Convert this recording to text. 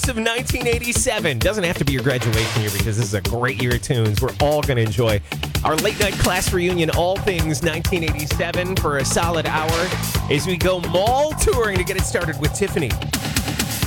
class of 1987. Doesn't have to be your graduation year because this is a great year of tunes. We're all going to enjoy our late night class reunion, all things 1987, for a solid hour as we go mall touring to get it started with Tiffany.